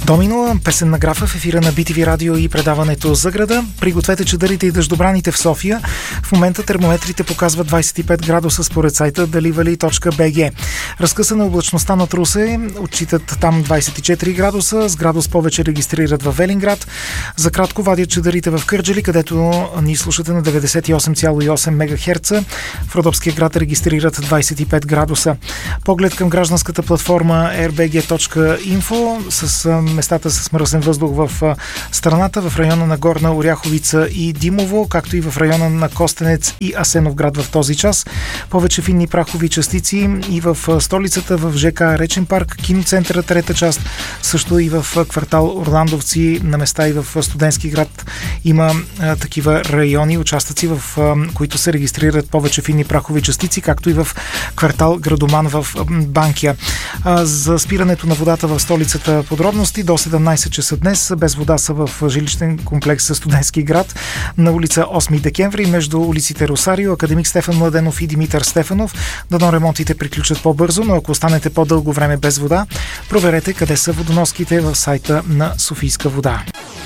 Домино, песен на Графа в ефира на BTV Радио и предаването за града. Пригответе чадърите и дъждобраните в София. В момента термометрите показват 25 градуса според сайта dalivali.bg. Разкъсана облачността над Русе, отчитат там 24 градуса, с градус повече регистрират във Велинград. За кратко вадят чадърите в Кърджали, където ни слушате на 98,8 МГц. В Родопския град регистрират 25 градуса. Поглед към гражданската платформа rbg.info с местата с мръсен въздух в страната, в района на Горна Оряховица и Димово, както и в района на Костенец и Асеновград в този час. Повече финни прахови частици и в столицата, в ЖК Речен парк, киноцентъра, трета част, също и в квартал Орландовци, на места и в Студентски град има такива райони, участъци, в които се регистрират повече финни прахови частици, както и в квартал Градоман в Банкя. За спирането на водата в столицата подробности до 17 часа днес. Без вода са в жилищен комплекс Студентски град на улица 8 декември между улиците Росарио, Академик Стефан Младенов и Димитър Стефанов. Дано ремонтите приключат по-бързо, но ако останете по-дълго време без вода, проверете къде са водоноските в сайта на Софийска вода.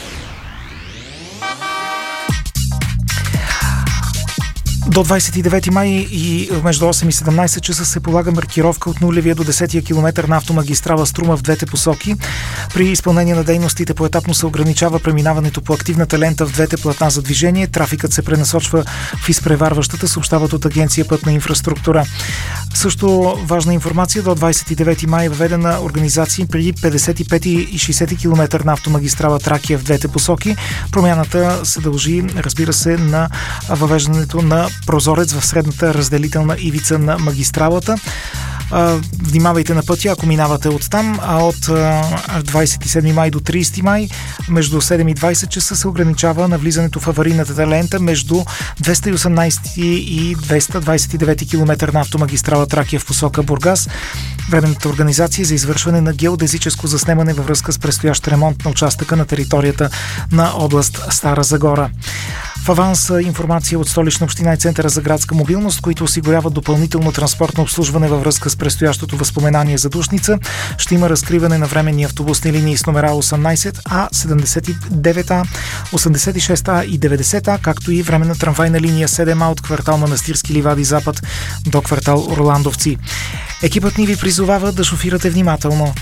До 29 май и между 8 и 17 часа се полага маркировка от нулевия до 10-я километър на автомагистрала Струма в двете посоки. При изпълнение на дейностите поетапно се ограничава преминаването по активната лента в двете платна за движение. Трафикът се пренасочва в изпреварващата, съобщават от Агенция Пътна инфраструктура. Също важна информация: до 29 май е въведена организация при 55 и 60 км на автомагистрала Тракия в двете посоки. Промяната се дължи, разбира се, на въвеждането на прозорец в средната разделителна ивица на магистралата. Внимавайте на пътя, ако минавате от там, а от 27 май до 30 май между 7 и 20 часа се ограничава навлизането в аварийната лента между 218 и 229 км на автомагистрала Тракия в посока Бургас. Временната организация за извършване на геодезическо заснемане във връзка с предстоящ ремонт на участъка на територията на област Стара Загора. В аванс информация от Столична община и Центъра за градска мобилност, които осигуряват допълнително транспортно обслужване във връзка с предстоящото възпоменание за Душница. Ще има разкриване на временни автобусни линии с номера 18А, 79А, 86А и 90А, както и временна трамвайна линия 7А от квартал Манастирски ливади запад до квартал Орландовци. Екипът ни ви призовава да шофирате внимателно.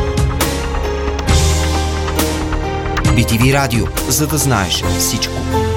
BTV Радио, за да знаеш всичко.